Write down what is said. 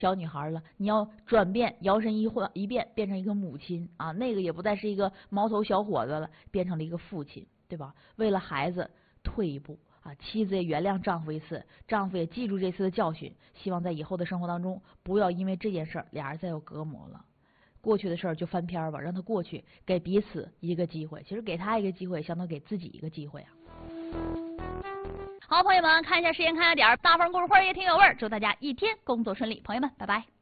小女孩了，你要转变，摇身一变，变成一个母亲啊，那个也不再是一个毛头小伙子了，变成了一个父亲，对吧？为了孩子退一步啊，妻子也原谅丈夫一次，丈夫也记住这次的教训，希望在以后的生活当中不要因为这件事儿俩人再有隔膜了。过去的事儿就翻篇吧，让他过去，给彼此一个机会。其实给他一个机会，相当于给自己一个机会啊。好，朋友们，看一下时间，看一下点儿，大风故事会也挺有味儿，祝大家一天工作顺利，朋友们，拜拜。